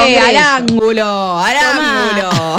al ángulo, al ángulo.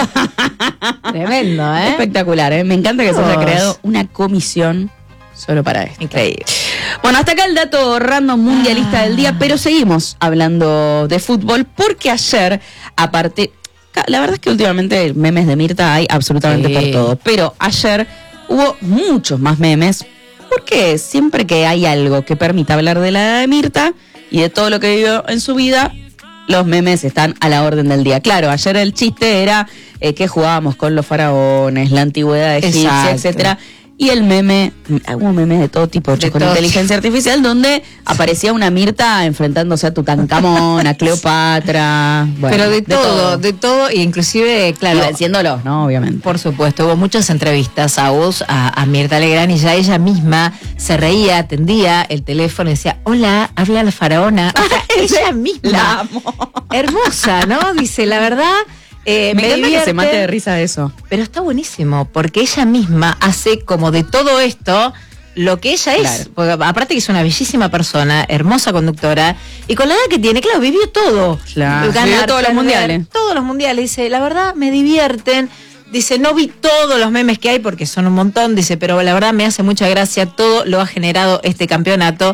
Tremendo, Espectacular, Me encanta que se haya creado una comisión solo para esto. Increíble. Bueno, hasta acá el dato random mundialista del día, pero seguimos hablando de fútbol porque ayer, aparte, la verdad es que últimamente memes de Mirta hay absolutamente por todo, pero ayer hubo muchos más memes porque siempre que hay algo que permita hablar de la de Mirta y de todo lo que vivió en su vida, los memes están a la orden del día. Claro, ayer el chiste era que jugábamos con los faraones, la antigüedad egipcia, etcétera. Y el meme, hubo memes de todo tipo, con inteligencia artificial, donde aparecía una Mirta enfrentándose a Tutankamón, a Cleopatra. Bueno, pero de todo, e inclusive, claro. Y venciéndolos, ¿no? Obviamente. Por supuesto, hubo muchas entrevistas a vos, a Mirta Legrand, y ya ella misma se reía, atendía el teléfono y decía, hola, habla la faraona. O sea, ella misma. La amo. Hermosa, ¿no? Dice, la verdad. Me encanta que se mate de risa de eso. Pero está buenísimo, porque ella misma hace como de todo esto lo que ella es. Porque aparte que es una bellísima persona, hermosa conductora, y con la edad que tiene, claro, vivió todo. Claro, vivió todos los mundiales. Todos los mundiales. Dice, la verdad, me divierten. Dice, no vi todos los memes que hay, porque son un montón. Dice, pero la verdad me hace mucha gracia. Todo lo ha generado este campeonato.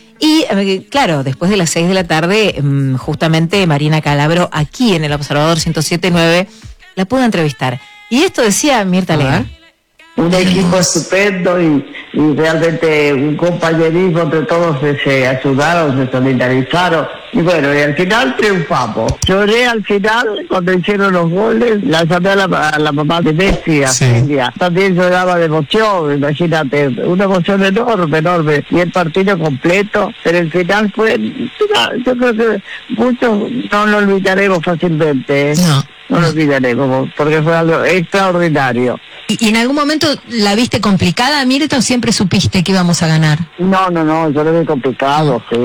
Y claro, después de las 6 de la tarde, justamente Marina Calabro, aquí en el Observador 107.9, la pudo entrevistar. Y esto decía Mirta Legrand. Un equipo estupendo y realmente un compañerismo entre todos que se ayudaron, se solidarizaron. Y bueno, y al final triunfamos. Lloré al final cuando hicieron los goles, la llamé a la mamá de Messi, a Celia. También lloraba de emoción, imagínate, una emoción enorme, enorme. Y el partido completo, pero el final fue, yo creo que muchos no lo olvidaremos fácilmente. No lo olvidaremos, porque fue algo extraordinario. ¿Y en algún momento la viste complicada, Mirta, o siempre supiste que íbamos a ganar? No, yo lo vi complicado, sí.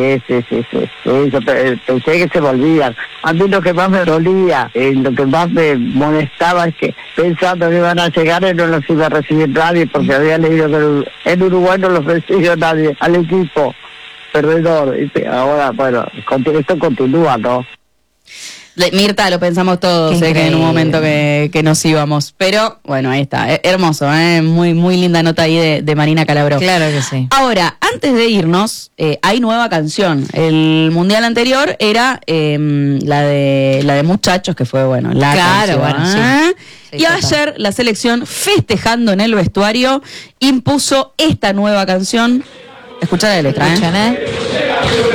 Yo pensé que se volvían. A mí lo que más me dolía, lo que más me molestaba es que pensando que iban a llegar y no los iba a recibir nadie, porque había leído que en Uruguay no los recibió nadie al equipo perdedor. Ahora, bueno, esto continúa, ¿no? Mirta, lo pensamos todos, que en un momento que nos íbamos. Pero, bueno, ahí está. Hermoso, muy, muy linda nota ahí de Marina Calabro. Claro que sí. Ahora, antes de irnos, hay nueva canción. El mundial anterior era la de Muchachos, que fue, bueno, la canción. Bueno, sí. Y ayer la selección, festejando en el vestuario, impuso esta nueva canción. Escuchá la letra, Escuchan,